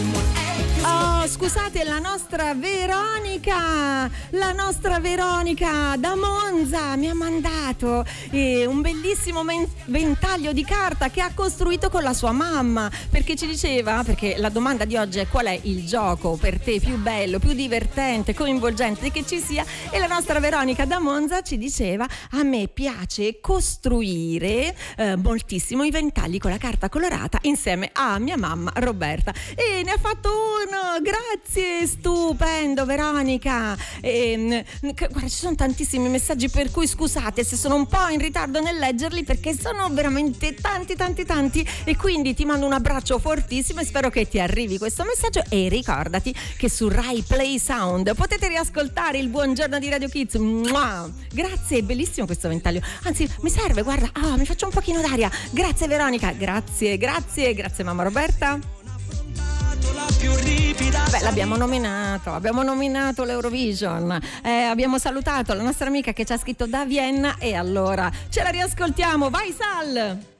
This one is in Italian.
Oh, scusate, la nostra Veronica da Monza mi ha mandato un bellissimo ventaglio di carta che ha costruito con la sua mamma, perché ci diceva, perché la domanda di oggi è: qual è il gioco per te più bello, più divertente, coinvolgente che ci sia? E la nostra Veronica da Monza ci diceva: a me piace costruire moltissimo i ventagli con la carta colorata insieme a mia mamma Roberta. E ne ha fatto uno. Grazie, stupendo Veronica. Guarda, ci sono tantissimi messaggi, per cui scusate se sono un po' in ritardo nel leggerli, perché sono veramente tanti, e quindi ti mando un abbraccio fortissimo e spero che ti arrivi questo messaggio. E ricordati che su Rai Play Sound potete riascoltare il Buongiorno di Radio Kids. Mua! Grazie, bellissimo questo ventaglio, anzi mi serve, guarda, mi faccio un pochino d'aria. Grazie Veronica, grazie mamma Roberta. Beh, abbiamo nominato l'Eurovision, abbiamo salutato la nostra amica che ci ha scritto da Vienna, e allora ce la riascoltiamo. Vai Sal!